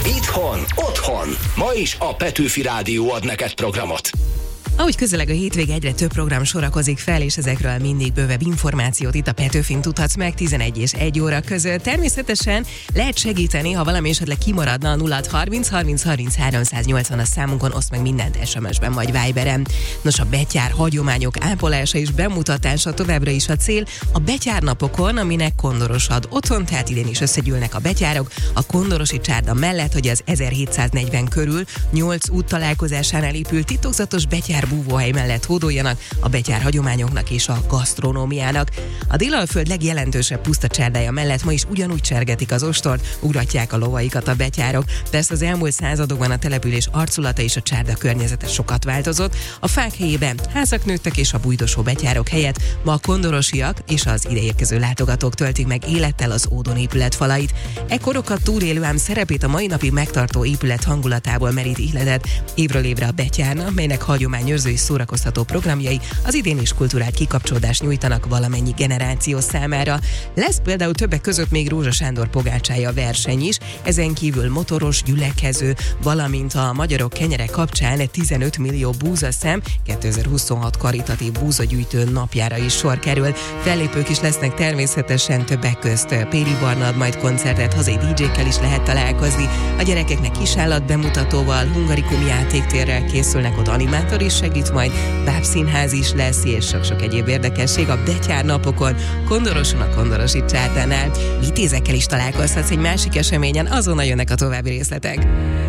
Itthon, otthon. Ma is a Petőfi Rádió ad neked programot. Ahogy közeleg a hétvége, egyre több program sorakozik fel, és ezekről mindig bővebb információt itt a Petőfin tudhatsz meg 11 és 1 óra között. Természetesen lehet segíteni, ha valami esetleg kimaradna a 0630 30 30 380 a számunkon, oszd meg mindent SMS-ben vagy Viberen. Nos, a betyár hagyományok ápolása és bemutatása továbbra is a cél a betyárnapokon, aminek Kondoros ad otthon, tehát idén is összegyűlnek a betyárok a kondorosi csárda mellett, hogy az 1740 körül 8 út találkozásánál épült titokzatos betyár búvóhely mellett hódoljanak a betyár hagyományoknak és a gasztronómiának. A Délalföld legjelentősebb puszta csárdája mellett ma is ugyanúgy csergetik az ostort, ugratják a lovaikat a betyárok. Persze az elmúlt századokban a település arculata és a csárda környezete sokat változott. A fák helyében házak nőttek, és a bújdosó betyárok helyett ma a kondorosiak és az ideérkező látogatók töltik meg élettel az ódon épület falait. E korokat túlélő ám szerepét a mai napig megtartó épület hangulatából merít ihletet évről évre a betyárna, melynek hagyományőrző és szórakoztató programjai az idén is kulturált kikapcsolódást nyújtanak valamennyi generáció számára. Lesz például többek között még Rózsa Sándor pogácsája verseny is, ezen kívül motoros, gyülekező, valamint a magyarok kenyere kapcsán 15 millió búzaszem 2026 karitatív búzagyűjtő napjára is sor kerül. Fellépők is lesznek természetesen, többek közt Péli Barna ad majd koncertet, hazai DJ-kkel is lehet találkozni. A gyerekeknek kisállat bemutatóval, hungarikum játéktérrel készülnek, ott animátor is segít majd, bábszínház is lesz, és sok-sok egyéb érdekesség a betyárnapokon, Kondoroson, a kondorosi csárdánál. Vitézekkel is találkozhatsz egy másik eseményen, azonnal jönnek a további részletek.